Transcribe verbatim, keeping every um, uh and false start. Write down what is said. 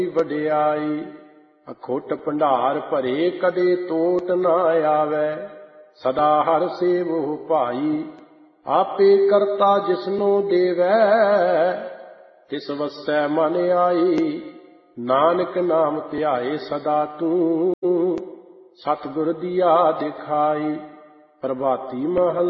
ਵਡਿਆਈ। ਅਖੁੱਟ ਭੰਡਾਰ ਭਰੇ ਕਦੇ ਟੋਟ ਨਾ ਆਵੈ, ਸਦਾ ਹਰ ਸੇਵੋ ਭਾਈ। ਆਪੇ ਕਰਤਾ ਜਿਸਨੂੰ ਦੇਵੈ, ਤਿਸ ਵਸੈ ਮਨ ਆਈ। ਨਾਨਕ ਨਾਮ ਧਿਆਏ ਸਦਾ ਤੂੰ, ਸਤਿਗੁਰ ਦੀਆ ਦਿਖਾਈ। ਪ੍ਰਭਾਤੀ ਮਹਲਾ